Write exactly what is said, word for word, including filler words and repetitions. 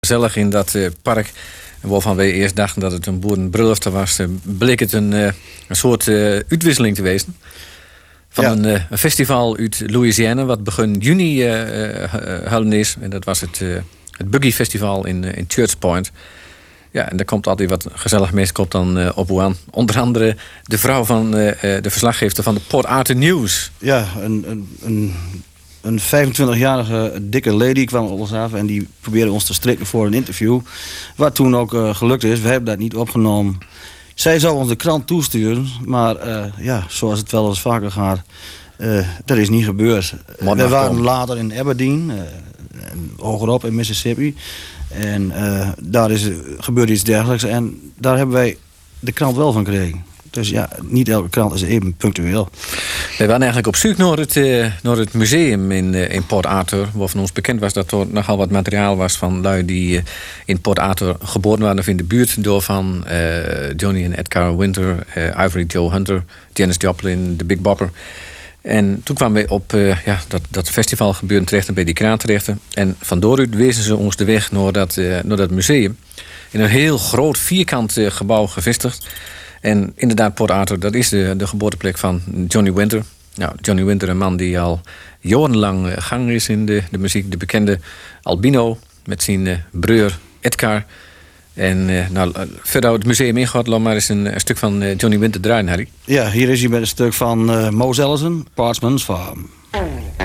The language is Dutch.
Gezellig in dat uh, park. Waarvan we eerst dachten dat het een boerenbrulft was, uh, bleek het een, uh, een soort uh, uitwisseling te wezen. Van ja. een, uh, een festival uit Louisiana, wat begin juni uh, uh, houden is. En dat was het, uh, het Buggy Festival in, uh, in Church Point. Ja, en daar komt altijd wat gezellig mensen komt dan uh, op aan. Onder andere de vrouw van uh, de verslaggever van de Port Arthur News. Ja, een, een, een, een vijfentwintigjarige dikke lady kwam op ons af en die probeerde ons te strikken voor een interview. Wat toen ook uh, gelukt is. We hebben dat niet opgenomen. Zij zou ons de krant toesturen, maar uh, ja, zoals het wel eens vaker gaat, uh, dat is niet gebeurd. Maar we waren komen. later in Aberdeen, uh, en hogerop in Mississippi. En uh, daar is, gebeurt iets dergelijks en daar hebben wij de krant wel van gekregen. Dus ja, niet elke krant is even punctueel. We waren eigenlijk op zoek naar het, uh, naar het museum in, uh, in Port Arthur. Waarvan ons bekend was dat er nogal wat materiaal was van lui die uh, in Port Arthur geboren waren of in de buurt. Door van uh, Johnny en Edgar Winter, uh, Ivory Joe Hunter, Janis Joplin, de Big Bopper. En toen kwamen we op uh, ja, dat, dat festival gebeuren terecht en bij die kraan terecht. En van daaruit wezen ze ons de weg naar dat, uh, naar dat museum. In een heel groot vierkant uh, gebouw gevestigd. En inderdaad, Port Arthur, dat is de, de geboorteplek van Johnny Winter. Nou, Johnny Winter, een man die al jarenlang uh, gang is in de, de muziek. De bekende albino met zijn uh, broer Edgar. En uh, nou, verder het museum ingaat, laat maar eens een, een stuk van uh, Johnny Winter draaien, Harry. Ja, hier is hij met een stuk van uh, Mose Ellison, Parchman's Farm.